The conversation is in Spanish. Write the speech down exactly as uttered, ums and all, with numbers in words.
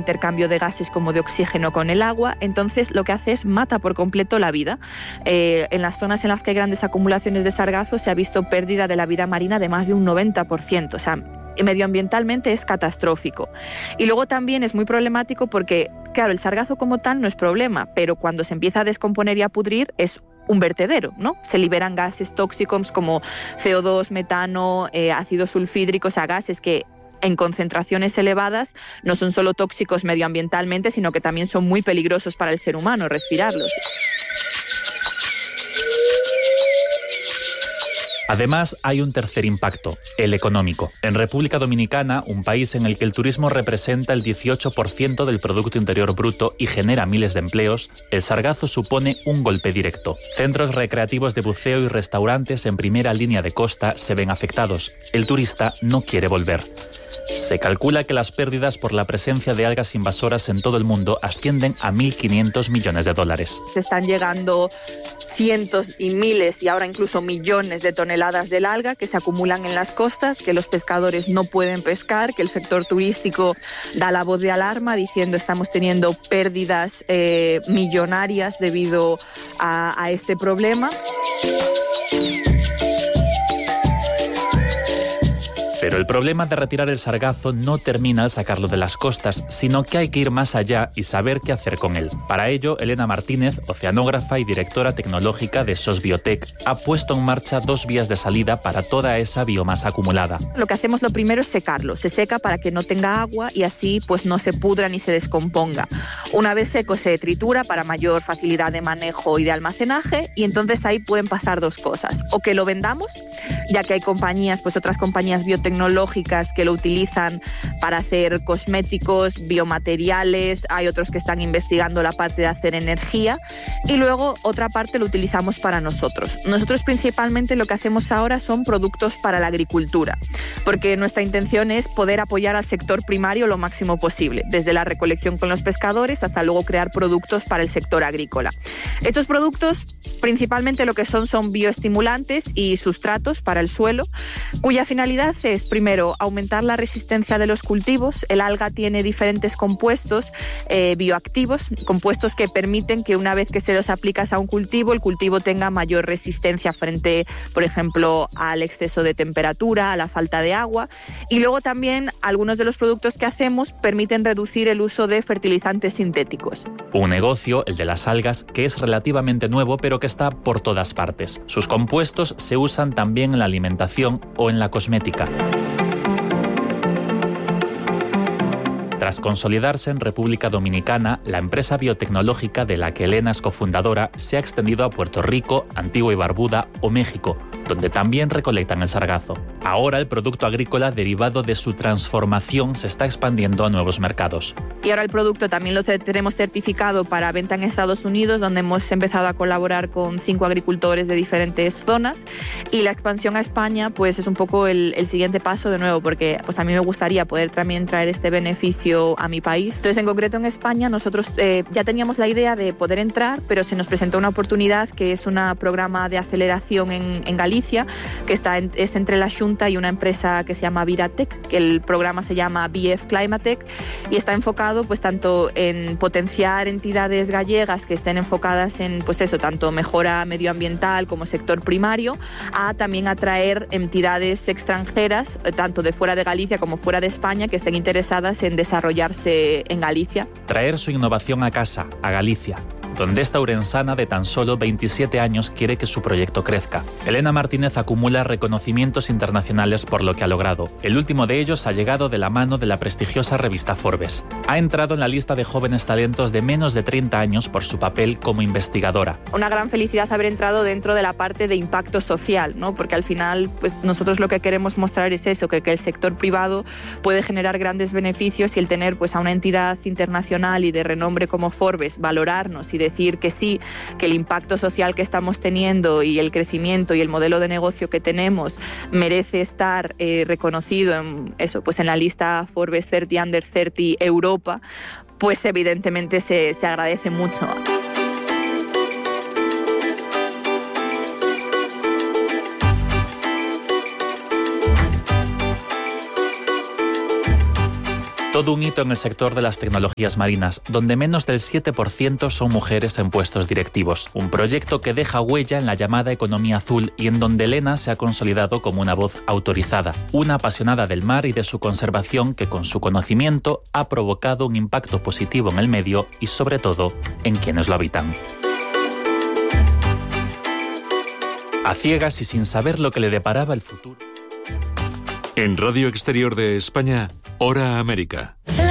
intercambio de gases como de oxígeno con el agua, entonces lo que hace es mata por completo la vida. Eh, en las zonas en las que hay grandes acumulaciones de sargazo se ha visto pérdida de la vida marina de más de un noventa por ciento, o sea, medioambientalmente es catastrófico. Y luego también es muy problemático porque, claro, el sargazo como tal no es problema, pero cuando se empieza a descomponer y a pudrir es un vertedero, ¿no? Se liberan gases tóxicos como C O dos, metano, eh, ácido sulfídrico, o sea, gases que en concentraciones elevadas no son solo tóxicos medioambientalmente, sino que también son muy peligrosos para el ser humano respirarlos. Además, hay un tercer impacto, el económico. En República Dominicana, un país en el que el turismo representa el dieciocho por ciento del Producto Interior Bruto y genera miles de empleos, el sargazo supone un golpe directo. Centros recreativos de buceo y restaurantes en primera línea de costa se ven afectados. El turista no quiere volver. Se calcula que las pérdidas por la presencia de algas invasoras en todo el mundo ascienden a mil quinientos millones de dólares. Se están llegando cientos y miles y ahora incluso millones de toneladas del alga que se acumulan en las costas, que los pescadores no pueden pescar, que el sector turístico da la voz de alarma diciendo estamos teniendo pérdidas eh, millonarias debido a, a este problema. Pero el problema de retirar el sargazo no termina al sacarlo de las costas, sino que hay que ir más allá y saber qué hacer con él. Para ello, Elena Martínez, oceanógrafa y directora tecnológica de S O S Biotech, ha puesto en marcha dos vías de salida para toda esa biomasa acumulada. Lo que hacemos lo primero es secarlo. Se seca para que no tenga agua y así pues no se pudra ni se descomponga. Una vez seco se tritura para mayor facilidad de manejo y de almacenaje y entonces ahí pueden pasar dos cosas. O que lo vendamos, ya que hay compañías, pues otras compañías biotecnológicas tecnológicas que lo utilizan para hacer cosméticos, biomateriales, hay otros que están investigando la parte de hacer energía y luego otra parte lo utilizamos para nosotros. Nosotros principalmente lo que hacemos ahora son productos para la agricultura, porque nuestra intención es poder apoyar al sector primario lo máximo posible, desde la recolección con los pescadores hasta luego crear productos para el sector agrícola. Estos productos principalmente lo que son son bioestimulantes y sustratos para el suelo, cuya finalidad es primero aumentar la resistencia de los cultivos. El alga tiene diferentes compuestos eh, bioactivos, compuestos que permiten que una vez que se los aplicas a un cultivo, el cultivo tenga mayor resistencia frente, por ejemplo, al exceso de temperatura, a la falta de agua. Y luego también algunos de los productos que hacemos permiten reducir el uso de fertilizantes sintéticos. Un negocio, el de las algas, que es relativamente nuevo, pero que está por todas partes. Sus compuestos se usan también en la alimentación o en la cosmética. Tras consolidarse en República Dominicana, la empresa biotecnológica de la que Elena es cofundadora se ha extendido a Puerto Rico, Antigua y Barbuda o México, donde también recolectan el sargazo. Ahora el producto agrícola derivado de su transformación se está expandiendo a nuevos mercados. Y ahora el producto también lo tenemos certificado para venta en Estados Unidos, donde hemos empezado a colaborar con cinco agricultores de diferentes zonas. Y la expansión a España pues es un poco el, el siguiente paso de nuevo, porque pues a mí me gustaría poder también traer este beneficio a mi país. Entonces, en concreto en España, nosotros eh, ya teníamos la idea de poder entrar, pero se nos presentó una oportunidad que es un programa de aceleración en, en Galicia, que está en, es entre la Xunta y una empresa que se llama Viratec, que el programa se llama B F Climatec y está enfocado pues tanto en potenciar entidades gallegas que estén enfocadas en pues eso, tanto mejora medioambiental como sector primario, a también atraer entidades extranjeras, tanto de fuera de Galicia como fuera de España, que estén interesadas en desarrollarse en Galicia. Traer su innovación a casa, a Galicia, donde esta urensana de tan solo veintisiete años quiere que su proyecto crezca. Elena Martínez acumula reconocimientos internacionales por lo que ha logrado. El último de ellos ha llegado de la mano de la prestigiosa revista Forbes. Ha entrado en la lista de jóvenes talentos de menos de treinta años por su papel como investigadora. Una gran felicidad haber entrado dentro de la parte de impacto social, ¿no? Porque al final pues nosotros lo que queremos mostrar es eso, que, que el sector privado puede generar grandes beneficios y el tener pues a una entidad internacional y de renombre como Forbes valorarnos y decir que sí, que el impacto social que estamos teniendo y el crecimiento y el modelo de negocio que tenemos merece estar eh, reconocido en, eso, pues en la lista Forbes treinta Under treinta Europa, pues evidentemente se, se agradece mucho. Todo un hito en el sector de las tecnologías marinas, donde menos del siete por ciento son mujeres en puestos directivos. Un proyecto que deja huella en la llamada economía azul y en donde Elena se ha consolidado como una voz autorizada, una apasionada del mar y de su conservación que con su conocimiento ha provocado un impacto positivo en el medio y sobre todo en quienes lo habitan. A ciegas y sin saber lo que le deparaba el futuro. En Radio Exterior de España, Hora América.